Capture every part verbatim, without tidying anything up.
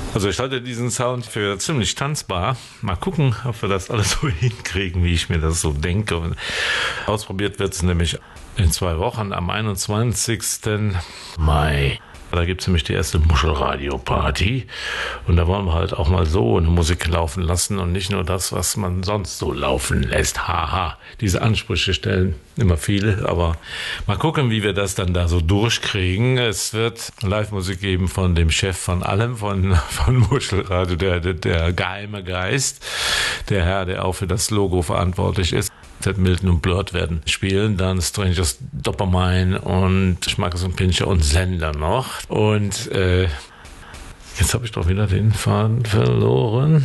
Also ich halte diesen Sound für ziemlich tanzbar. Mal gucken, ob wir das alles so hinkriegen, wie ich mir das so denke. Ausprobiert wird es nämlich in zwei Wochen am einundzwanzigsten Mai. Da gibt es nämlich die erste Muschelradio-Party und da wollen wir halt auch mal so eine Musik laufen lassen und nicht nur das, was man sonst so laufen lässt. Haha, diese Ansprüche stellen immer viele, aber mal gucken, wie wir das dann da so durchkriegen. Es wird Live-Musik geben von dem Chef von allem, von, von Muschelradio, der, der, der geheime Geist, der Herr, der auch für das Logo verantwortlich ist. Ted Milton und Blurt werden spielen, dann Strangers Dopamine und Schmackes und Pinscher und Sender noch. Und äh, jetzt habe ich doch wieder den Faden verloren.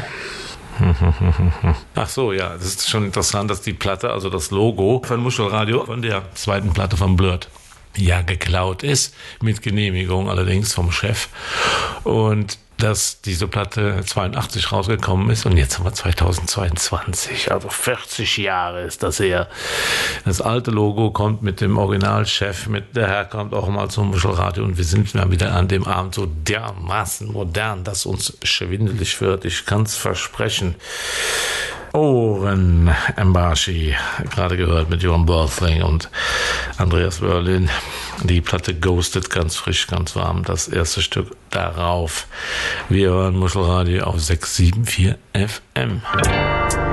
Ach so, ja, das ist schon interessant, dass die Platte, also das Logo von Muschelradio, von der zweiten Platte von Blurt, ja geklaut ist, mit Genehmigung allerdings vom Chef. Und dass diese Platte zweiundachtzig rausgekommen ist und jetzt haben wir zweitausendzweiundzwanzig, also vierzig Jahre ist das her. Das alte Logo kommt mit dem Originalchef, mit der Herr kommt auch mal zum Muschelradio und wir sind dann wieder an dem Abend so dermaßen modern, dass uns schwindelig wird. Ich kann es versprechen. Oren Embashi, gerade gehört mit Johan Borthling und Andreas Berlin. Die Platte Ghosted, ganz frisch, ganz warm. Das erste Stück darauf. Wir hören Muschelradio auf sechs sieben vier F M.